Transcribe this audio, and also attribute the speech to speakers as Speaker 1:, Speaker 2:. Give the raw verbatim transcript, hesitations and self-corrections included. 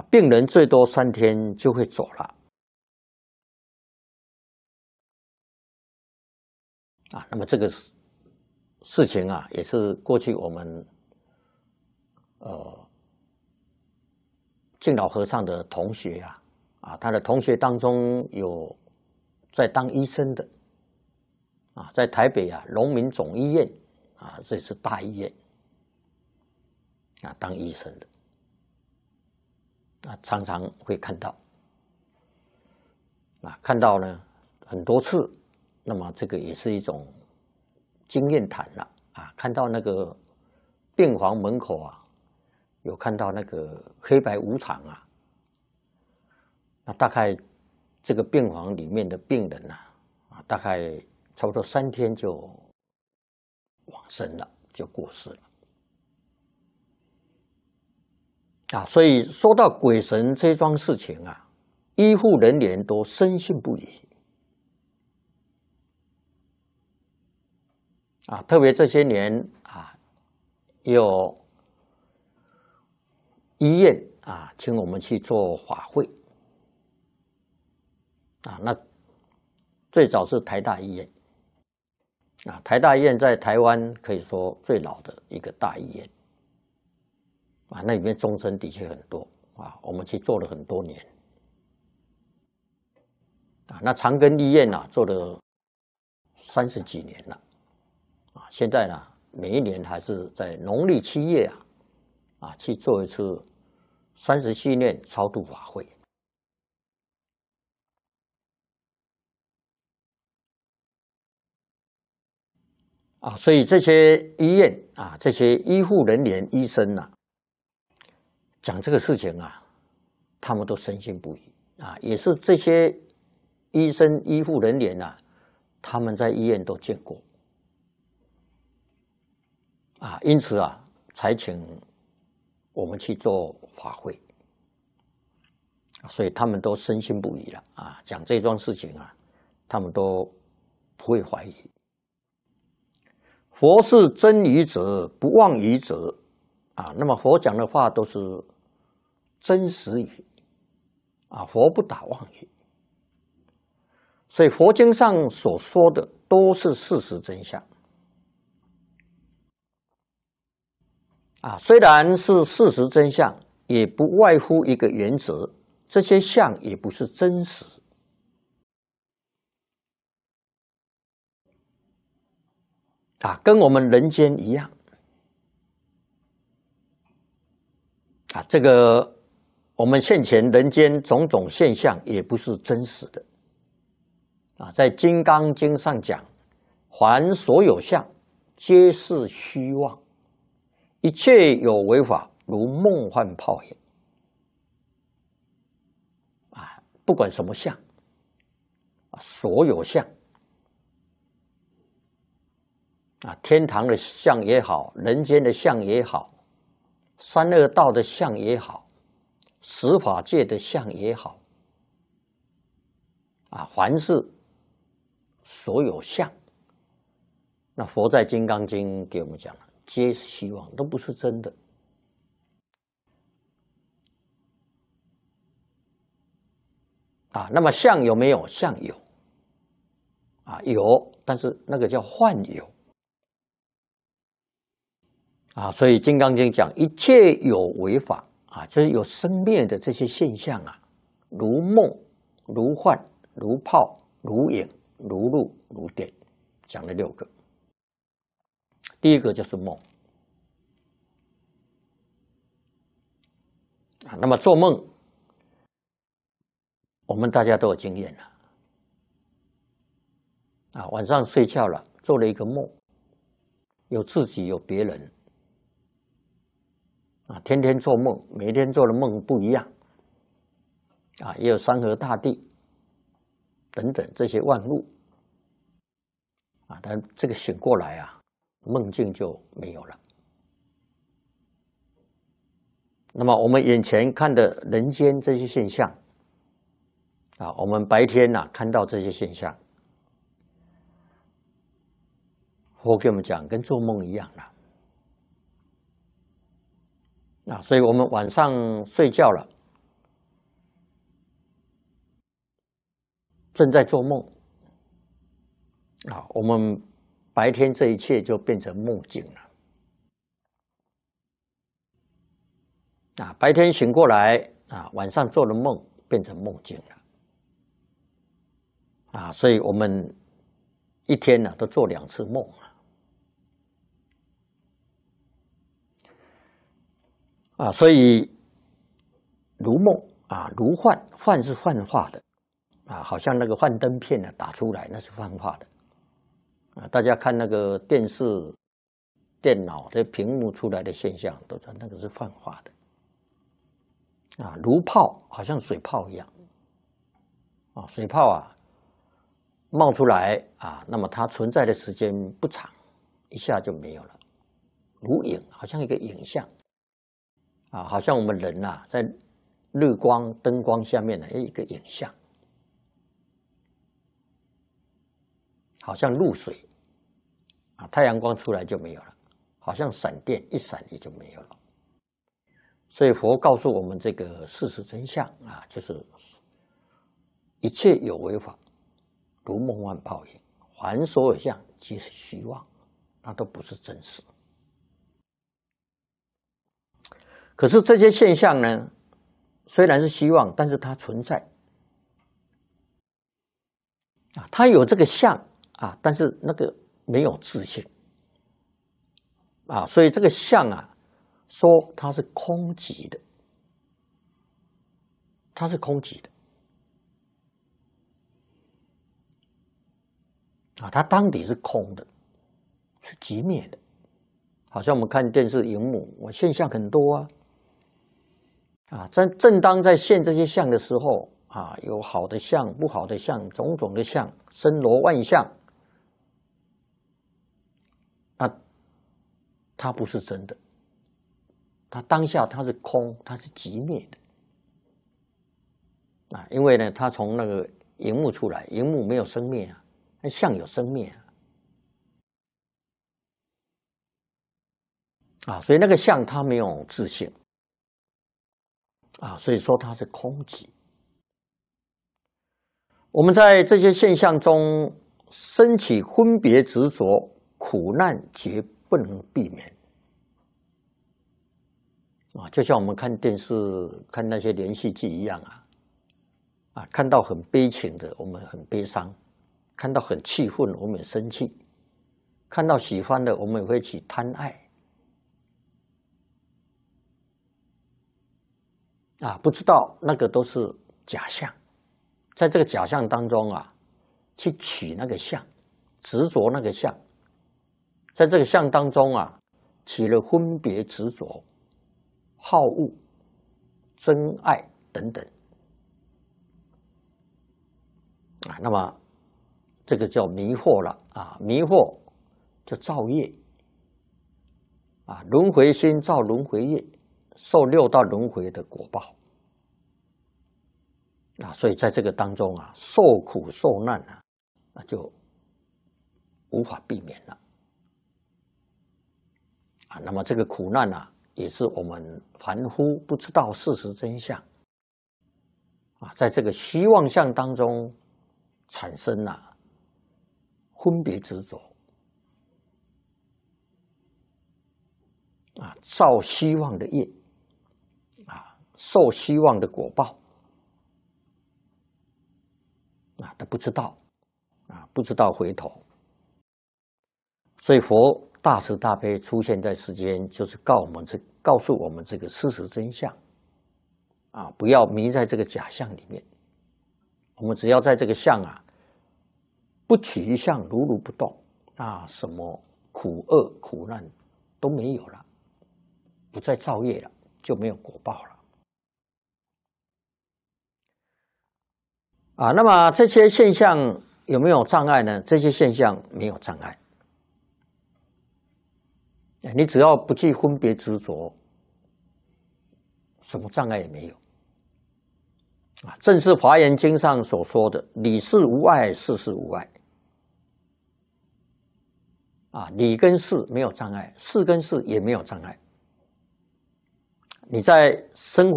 Speaker 1: 病人最多三天就会走了。啊，那么这个事事情啊，也是过去我们呃敬老和尚的同学呀、啊，啊，他的同学当中有在当医生的，啊，在台北啊荣民总医院啊，这是大医院啊，当医生的。啊，常常会看到，啊，看到呢很多次，那么这个也是一种经验谈了啊。看到那个病房门口啊，有看到那个黑白无常啊，那大概这个病房里面的病人啊，啊，大概差不多三天就往生了，就过世了。啊，所以说到鬼神这桩事情啊，医护人员都深信不疑。啊，特别这些年啊，有医院啊，请我们去做法会。啊，那最早是台大医院。啊，台大医院在台湾可以说最老的一个大医院。啊，那里面终身的确很多啊，我们去做了很多年。啊，那长庚医院呢、啊，做了三十几年了。啊，现在呢，每一年还是在农历七月啊，啊去做一次三十七念超度法会。啊，所以这些医院啊，这些医护人员、医生呐、啊，讲这个事情啊，他们都深信不疑啊，也是这些医生、医护人员啊，他们在医院都见过啊，因此啊，才请我们去做法会，所以他们都深信不疑了啊，讲这桩事情啊，他们都不会怀疑。佛是真语者，不妄语者啊，那么佛讲的话都是真实语啊，佛不打妄语，所以佛经上所说的都是事实真相啊。虽然是事实真相，也不外乎一个原则，这些相也不是真实啊，跟我们人间一样啊，这个。我们现前人间种种现象也不是真实的啊，在《金刚经》上讲，凡所有相，皆是虚妄，一切有为法，如梦幻泡影。啊，不管什么相，啊，所有相，啊，天堂的相也好，人间的相也好，三恶道的相也好。十法界的相也好，啊，凡是所有相，那佛在《金刚经》给我们讲了，皆是虚妄，都不是真的。啊，那么相有没有？相有，啊，有，但是那个叫幻有。啊，所以《金刚经》讲一切有为法。啊，就是有生灭的这些现象啊，如梦、如幻、如泡、如影、如露、如电，讲了六个。第一个就是梦啊，那么做梦，我们大家都有经验了啊，晚上睡觉了，做了一个梦，有自己，有别人。啊，天天做梦，每天做的梦不一样，啊，也有山河大地等等这些万物，啊，但这个醒过来啊，梦境就没有了。那么我们眼前看的人间这些现象，啊，我们白天呐、啊、看到这些现象，佛给我们讲，跟做梦一样了。啊，所以我们晚上睡觉了， 正在做梦啊，我们白天这一切就变成梦境了啊，白天醒过来啊，晚上做的梦变成梦境了啊，所以我们一天呢、啊、都做两次梦啊，啊，所以如梦啊，如幻，幻是幻化的啊，好像那个幻灯片呢、啊、打出来，那是幻化的啊。大家看那个电视、电脑的屏幕出来的现象，都知道那个是幻化的啊。如泡，好像水泡一样啊，水泡啊冒出来啊，那么它存在的时间不长，一下就没有了。如影，好像一个影像啊，好像我们人呐、啊、在日光、灯光下面的一个影像，好像露水啊，太阳光出来就没有了，好像闪电一闪也就没有了。所以佛告诉我们这个事实真相啊，就是一切有为法，如梦幻泡影，凡所有相，皆是虚妄，那都不是真实。可是这些现象呢，虽然是虚妄，但是它存在啊，它有这个相啊，但是那个没有自性啊，所以这个相啊，说它是空寂的，它是空寂的啊，它当底是空的，是寂灭的。好像我们看电视荧幕，我现象很多啊。啊，在正当在现这些相的时候啊，有好的相、不好的相，种种的相，森罗万象，啊，它不是真的，它当下它是空，它是寂灭的啊，因为呢，它从那个荧幕出来，荧幕没有生灭啊，那相有生灭啊，啊，所以那个相它没有自性。啊，所以说它是空寂。我们在这些现象中升起分别执着，苦难绝不能避免。啊，就像我们看电视、看那些连续剧一样啊，啊，看到很悲情的，我们很悲伤；看到很气愤，我们也生气；看到喜欢的，我们也会起贪爱。啊，不知道那个都是假象，在这个假象当中啊，去取那个相，执着那个相，在这个相当中啊，起了分别执着、好恶、真爱等等啊，那么这个叫迷惑了啊，迷惑就造业啊，轮回心造轮回业。受六道轮回的果报啊，所以在这个当中啊，受苦受难啊，那就无法避免了啊。那么这个苦难啊，也是我们凡夫不知道事实真相啊，在这个虚妄相当中产生了、啊、分别执着啊，造虚妄的业。受虚妄的果报啊，他不知道啊，不知道回头，所以佛大慈大悲出现在世间，就是告我们这告诉我们这个事实真相啊，不要迷在这个假象里面。我们只要在这个相啊，不取一相，如如不动啊，什么苦厄苦难都没有了，不再造业了，就没有果报了。啊，那么这些现象有没有障碍呢？这些现象没有障碍，你只要不去分别执着，什么障碍也没有。啊，正是《华严经》上所说的“理事无碍，事事无碍”。啊，理跟事没有障碍，事跟事也没有障碍。你在生活